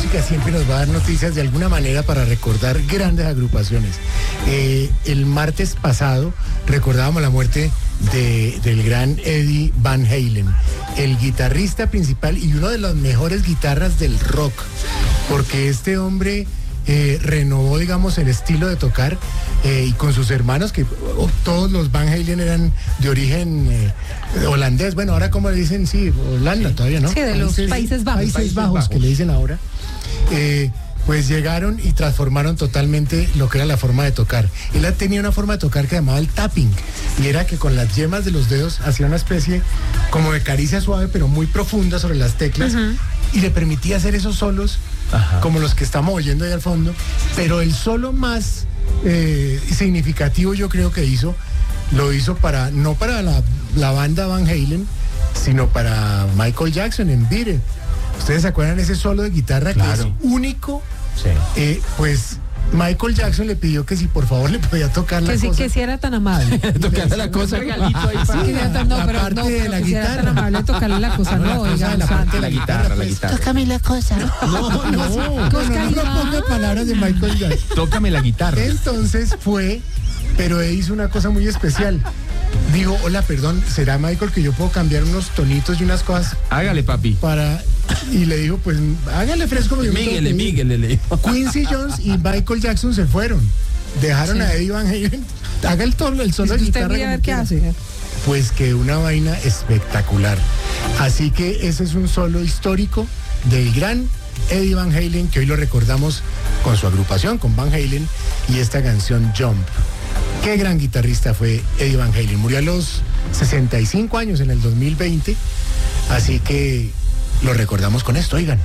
música siempre nos va a dar noticias de alguna manera para recordar grandes agrupaciones. El martes pasado recordábamos la muerte del gran Eddie Van Halen, el guitarrista principal y uno de las mejores guitarras del rock, porque este hombre renovó, digamos, el estilo de tocar y con sus hermanos, que todos los Van Halen eran de origen holandés. Bueno, ahora como le dicen, sí, Holanda todavía, ¿no? Sí, de los Países Bajos. Países Bajos, que le dicen ahora. Pues llegaron y transformaron totalmente lo que era la forma de tocar. Él tenía una forma de tocar que llamaba el tapping, y era que con las yemas de los dedos hacía una especie como de caricia suave, pero muy profunda sobre las teclas, y le permitía hacer esos solos como los que estamos oyendo ahí al fondo. Pero el solo más significativo, yo creo que lo hizo no para la banda Van Halen, sino para Michael Jackson en Beat It. ¿Ustedes se acuerdan de ese solo de guitarra que es único? Sí. Pues Michael Jackson le pidió que si por favor le podía tocar la cosa. Que si era tan amable. Tocarle la cosa. Aparte de la guitarra. Era tan amable tocarle la cosa, no, oiga. La parte de la guitarra. Tócame la cosa. No ponga palabras de Michael Jackson. Tócame la guitarra. Entonces pero él hizo una cosa muy especial. Digo, hola, perdón, ¿será Michael que yo puedo cambiar unos tonitos y unas cosas? Hágale, papi. Y le dijo, pues, hágale fresco. Miguel, le dijo. Quincy Jones y Michael Jackson se fueron. Dejaron a Eddie Van Halen. Haga el solo de guitarra. Usted a ver qué hace. Pues que una vaina espectacular. Así que ese es un solo histórico del gran Eddie Van Halen, que hoy lo recordamos con su agrupación, con Van Halen, y esta canción Jump. Qué gran guitarrista fue Eddie Van Halen. Murió a los 65 años en el 2020. Así que lo recordamos con esto, oigan.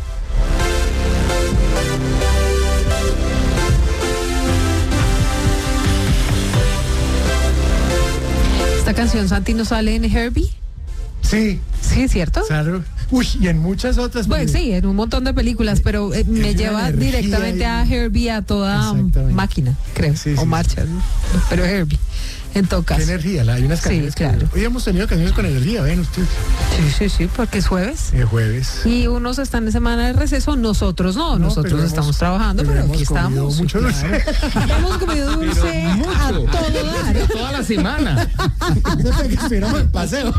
¿Esta canción, Santi, no sale en Herbie? Sí. Sí, ¿cierto? Claro. Uy, y en muchas otras. Bueno, sí, en un montón de películas, pero me lleva directamente a Herbie, a toda máquina, creo, o marcha, pero Herbie, en todo caso. ¿Qué energía? Hay unas canciones. Sí, claro. Hoy hemos tenido canciones con energía, ven ustedes. Sí, porque es jueves. Es jueves. Y unos están en semana de receso, nosotros no, nosotros estamos trabajando, pero aquí estamos. Mucho dulce. Hemos comido dulce a todo dar. Toda la semana. Que estuviéramos en paseo.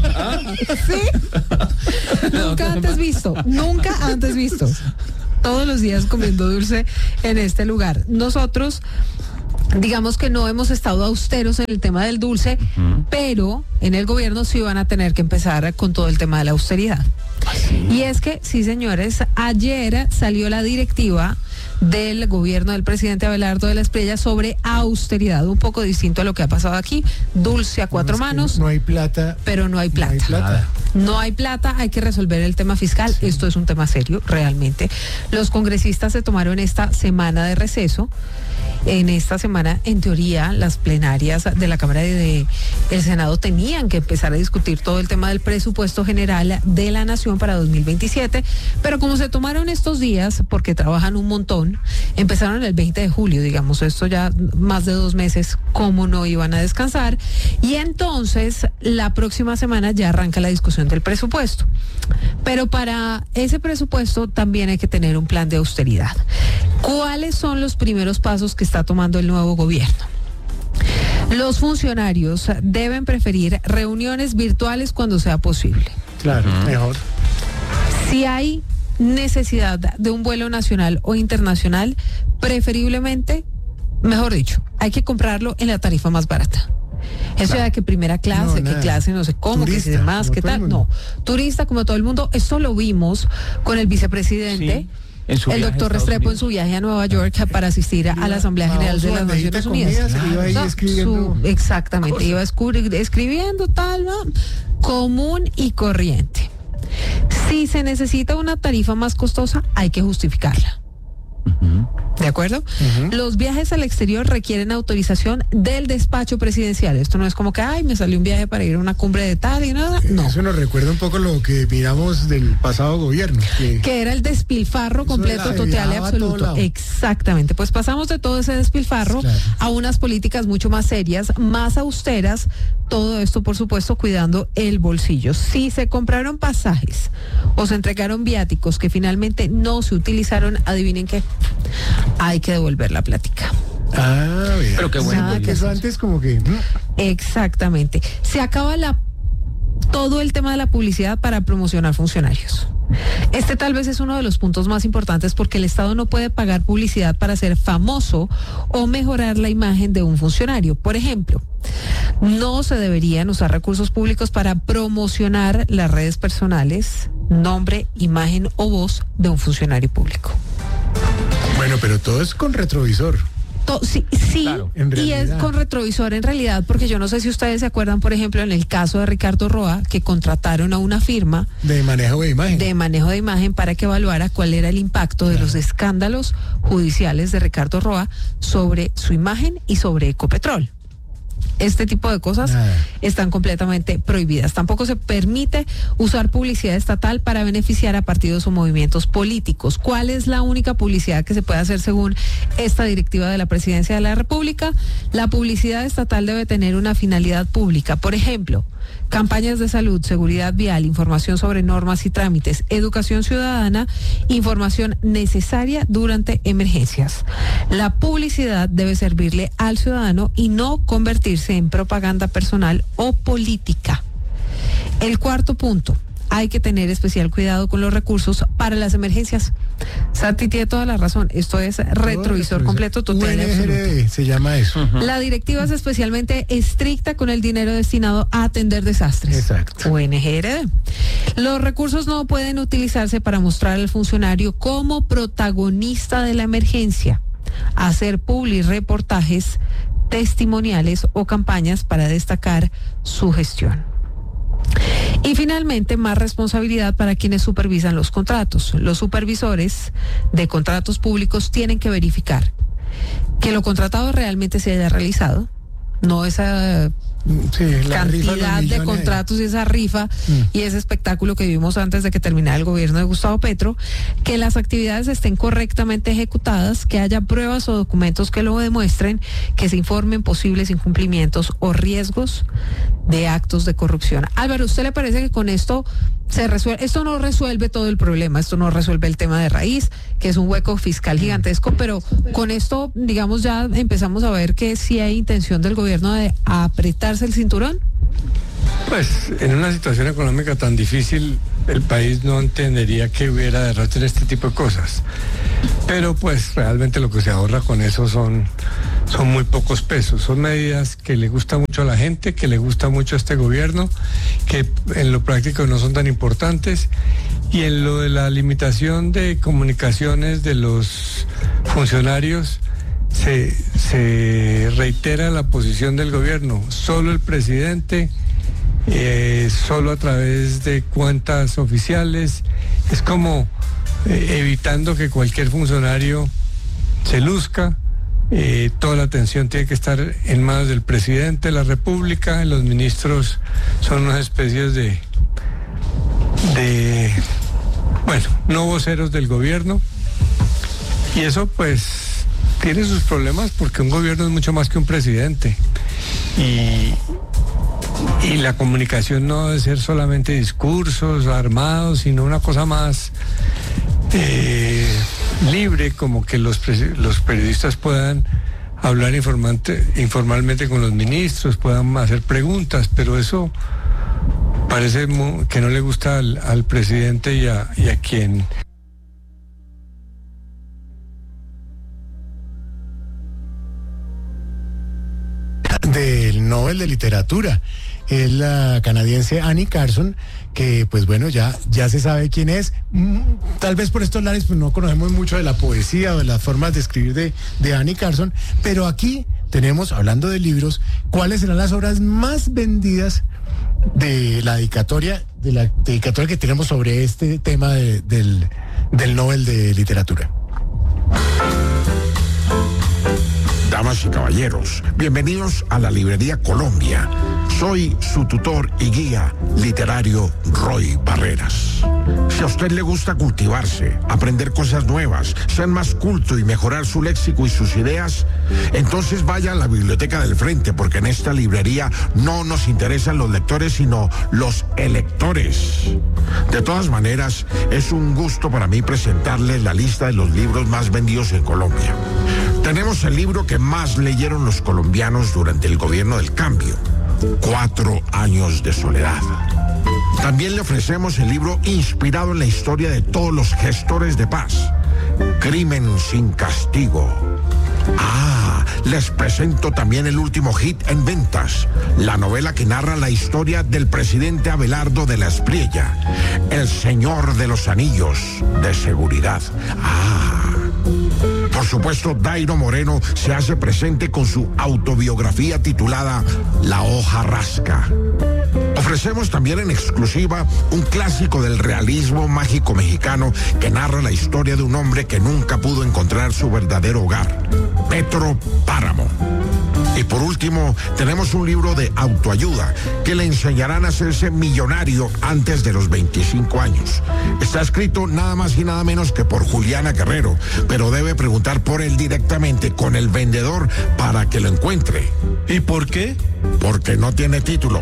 Sí. Nunca antes visto. Todos los días comiendo dulce en este lugar. Nosotros, digamos que no hemos estado austeros en el tema del dulce, pero en el gobierno sí van a tener que empezar con todo el tema de la austeridad. Y es que, sí, señores, ayer salió la directiva del gobierno del presidente Abelardo de la Espriella sobre austeridad, un poco distinto a lo que ha pasado aquí, dulce a cuatro manos. No hay plata. Pero no hay plata. No hay plata, hay que resolver el tema fiscal. Sí. Esto es un tema serio, realmente. Los congresistas se tomaron esta semana de receso. En esta semana, en teoría, las plenarias de la Cámara y del Senado tenían que empezar a discutir todo el tema del presupuesto general de la Nación para 2027, pero como se tomaron estos días, porque trabajan un montón, empezaron el 20 de julio, digamos, esto ya más de 2 meses, ¿cómo no iban a descansar? Y entonces, la próxima semana ya arranca la discusión del presupuesto. Pero para ese presupuesto también hay que tener un plan de austeridad. ¿Cuáles son los primeros pasos que está tomando el nuevo gobierno? Los funcionarios deben preferir reuniones virtuales cuando sea posible. Claro, mejor. Si hay necesidad de un vuelo nacional o internacional, preferiblemente, mejor dicho, hay que comprarlo en la tarifa más barata. Eso ya que primera clase, que clase no sé cómo, turista, que si demás, qué tal. No, turista como todo el mundo. Esto lo vimos con el vicepresidente. Sí. El doctor Restrepo en su viaje a Nueva York para asistir a la Asamblea General de las Naciones Unidas. Exactamente, iba escribiendo tal, ¿no? Común y corriente. Si se necesita una tarifa más costosa, hay que justificarla. ¿De acuerdo? Los viajes al exterior requieren autorización del despacho presidencial. Esto no es como que, me salió un viaje para ir a una cumbre de tal y nada. No. Eso nos recuerda un poco lo que miramos del pasado gobierno. Que era el despilfarro completo, total y absoluto. Exactamente. Pues pasamos de todo ese despilfarro a unas políticas mucho más serias, más austeras, todo esto, por supuesto, cuidando el bolsillo. Si se compraron pasajes o se entregaron viáticos que finalmente no se utilizaron, adivinen qué, hay que devolver la plática. Ah, bien. Pero qué bueno. Nada que Eso hacer. antes como que... Exactamente. Se acaba todo el tema de la publicidad para promocionar funcionarios. Este tal vez es uno de los puntos más importantes porque el Estado no puede pagar publicidad para ser famoso o mejorar la imagen de un funcionario. Por ejemplo, no se deberían usar recursos públicos para promocionar las redes personales, nombre, imagen o voz de un funcionario público. Bueno, pero todo es con retrovisor. Sí, Claro, en y es realidad. con retrovisor en realidad, porque yo no sé si ustedes se acuerdan, por ejemplo, en el caso de Ricardo Roa, que contrataron a una firma De manejo de imagen. de manejo de imagen para que evaluara cuál era el impacto de los escándalos judiciales de Ricardo Roa sobre su imagen y sobre Ecopetrol. Este tipo de cosas Nada. están completamente prohibidas. Tampoco se permite usar publicidad estatal para beneficiar a partidos o movimientos políticos. ¿Cuál es la única publicidad que se puede hacer según esta directiva de la Presidencia de la República? La publicidad estatal debe tener una finalidad pública. Por ejemplo, campañas de salud, seguridad vial, información sobre normas y trámites, educación ciudadana, información necesaria durante emergencias. La publicidad debe servirle al ciudadano y no convertirse en propaganda personal o política. El cuarto punto, hay que tener especial cuidado con los recursos para las emergencias. Santi tiene toda la razón, esto es retrovisor completo, total y absoluto. UNGRD se llama eso. La directiva es especialmente estricta con el dinero destinado a atender desastres. Exacto. UNGRD. Los recursos no pueden utilizarse para mostrar al funcionario como protagonista de la emergencia, hacer reportajes testimoniales o campañas para destacar su gestión. Y finalmente, más responsabilidad para quienes supervisan los contratos. Los supervisores de contratos públicos tienen que verificar que lo contratado realmente se haya realizado, no esa Sí, la rifa, los cantidad de millones contratos y esa rifa y ese espectáculo que vimos antes de que terminara el gobierno de Gustavo Petro, que las actividades estén correctamente ejecutadas, que haya pruebas o documentos que lo demuestren, que se informen posibles incumplimientos o riesgos de actos de corrupción. Álvaro, ¿usted le parece que con esto se resuelve? Esto no resuelve todo el problema, esto no resuelve el tema de raíz, que es un hueco fiscal gigantesco, pero con esto, digamos, ya empezamos a ver que sí hay intención del gobierno de apretarse el cinturón. Pues en una situación económica tan difícil, el país no entendería que hubiera derroche en este tipo de cosas. Pero pues realmente lo que se ahorra con eso son muy pocos pesos. Son medidas que le gusta mucho a la gente, que le gusta mucho a este gobierno, que en lo práctico no son tan importantes. Y en lo de la limitación de comunicaciones de los funcionarios, se reitera la posición del gobierno. Solo el presidente, solo a través de cuentas oficiales, es como evitando que cualquier funcionario se luzca. Toda la atención tiene que estar en manos del presidente de la República. Los ministros son unas especies de no voceros del gobierno, y eso pues tiene sus problemas, porque un gobierno es mucho más que un presidente, y la comunicación no debe ser solamente discursos armados, sino una cosa más libre, como que los periodistas puedan hablar informalmente con los ministros, puedan hacer preguntas, pero eso parece que no le gusta al presidente y a quien... Del Nobel de Literatura. Es la canadiense Annie Carson, que pues bueno, ya se sabe quién es. Tal vez por estos lares pues no conocemos mucho de la poesía o de las formas de escribir de Annie Carson, pero aquí tenemos, hablando de libros, cuáles serán las obras más vendidas de la dedicatoria que tenemos sobre este tema del Nobel de Literatura. Damas y caballeros, bienvenidos a la Librería Colombia, Soy su tutor y guía literario Roy Barreras. Si a usted le gusta cultivarse, aprender cosas nuevas, ser más culto y mejorar su léxico y sus ideas, entonces vaya a la Biblioteca del Frente, porque en esta librería no nos interesan los lectores, sino los electores. De todas maneras, es un gusto para mí presentarles la lista de los libros más vendidos en Colombia. Tenemos el libro que más leyeron los colombianos durante el gobierno del cambio, 4 años de soledad. También le ofrecemos el libro inspirado en la historia de todos los gestores de paz, Crimen sin castigo. Les presento también el último hit en ventas, la novela que narra la historia del presidente Abelardo de la Espriella, El Señor de los Anillos de Seguridad. Por supuesto, Dairo Moreno se hace presente con su autobiografía titulada La hoja rasca. Ofrecemos también en exclusiva un clásico del realismo mágico mexicano que narra la historia de un hombre que nunca pudo encontrar su verdadero hogar, Petro Páramo. Y por último, tenemos un libro de autoayuda que le enseñarán a hacerse millonario antes de los 25 años. Está escrito nada más y nada menos que por Juliana Guerrero, pero debe preguntar por él directamente con el vendedor para que lo encuentre. ¿Y por qué? Porque no tiene título.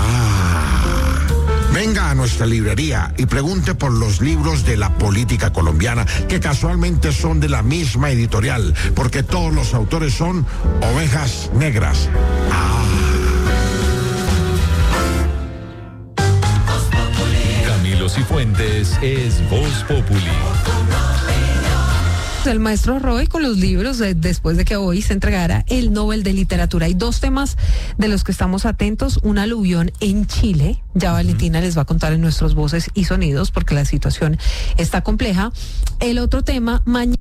Venga a nuestra librería y pregunte por los libros de la política colombiana, que casualmente son de la misma editorial, porque todos los autores son ovejas negras. Camilo Cifuentes es Voz Populi. El maestro Roy con los libros después de que hoy se entregara el Nobel de Literatura. Hay 2 temas de los que estamos atentos. Un aluvión en Chile. Ya Valentina les va a contar en nuestros voces y sonidos porque la situación está compleja. El otro tema, mañana.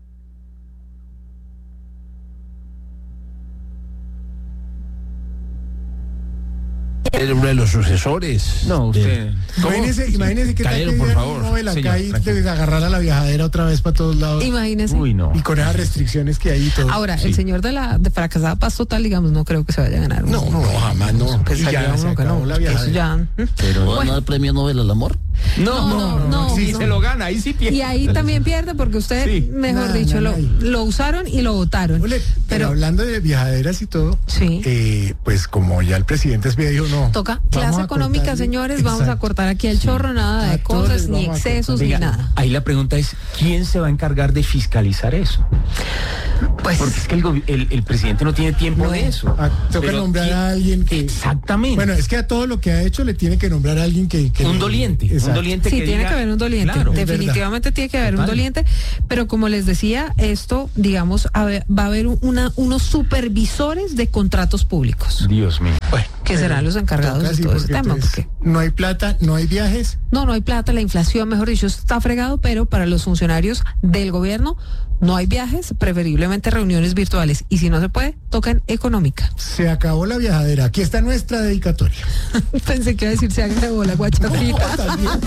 Era uno de los sucesores. No, usted. Imagínese que Calero, tal por que favor. Nobel acá Señor, y tranquilo. te agarrar a la viajadera otra vez para todos lados. Imagínese. Uy, no. Y con esas restricciones que hay y todo. Ahora, el señor de fracasada paz total, digamos, no creo que se vaya a ganar. No, jamás, no. Pues Y ya salió se uno que acabó no, la porque eso viajadera. ya. Pero Bueno. ¿no el premio Nobel al amor? No. Si no. se lo gana, ahí sí pierde. Y ahí también pierde porque usted, Sí. mejor Nada, dicho, nada. lo usaron y lo votaron. Ole, pero hablando de viajaderas y todo, Sí. pues como ya el presidente Espía dijo, no. Toca vamos clase a económica, cortarle- señores, vamos a Exacto. cortar aquí el chorro, nada A de todos cosas, les ni vamos a excesos, Venga, ni nada. ahí la pregunta es, ¿quién se va a encargar de fiscalizar eso? Pues, Porque es que el presidente no tiene tiempo de eso. Toca Pero nombrar ¿quién? a alguien que... Exactamente. Bueno, es que a todo lo que ha hecho le tiene que nombrar a alguien que un doliente. Exacto. Un doliente sí, que tiene diga, que haber un doliente, claro, definitivamente tiene que haber un Total. doliente, pero como les decía, esto, digamos, va a haber unos supervisores de contratos públicos, Dios mío. Bueno, que serán los encargados Toca de así, todo ese porque tema. entonces Porque no hay plata, no hay viajes. no hay plata, la inflación, mejor dicho, está fregado, pero para los funcionarios del gobierno no hay viajes, preferiblemente reuniones virtuales, y si no se puede, tocan económica. Se acabó la viajadera. Aquí está nuestra dedicatoria. Pensé que iba a decir se acabó la guachafita. También.